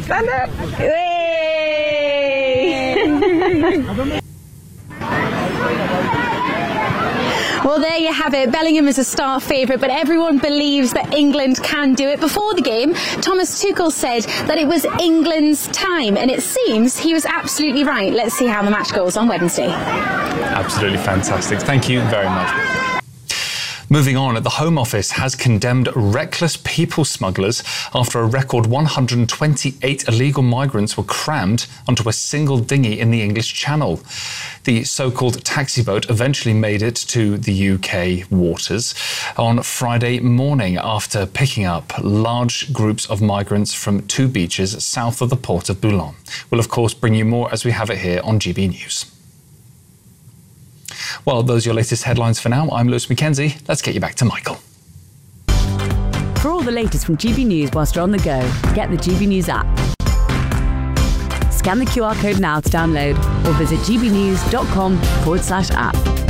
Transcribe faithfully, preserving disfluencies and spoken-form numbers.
Stand up. Well, there you have it. Bellingham is a star favourite, but everyone believes that England can do it. Before the game, Thomas Tuchel said that it was England's time, and it seems he was absolutely right. Let's see how the match goes on Wednesday. Absolutely fantastic. Thank you very much. Moving on, the Home Office has condemned reckless people smugglers after a record one hundred twenty-eight illegal migrants were crammed onto a single dinghy in the English Channel. The so-called taxi boat eventually made it to the U K waters on Friday morning after picking up large groups of migrants from two beaches south of the port of Boulogne. We'll, of course, bring you more as we have it here on G B News. Well, those are your latest headlines for now. I'm Lewis Mackenzie. Let's get you back to Michael. For all the latest from G B News whilst you're on the go, get the G B News app. Scan the Q R code now to download or visit gbnews.com forward slash app.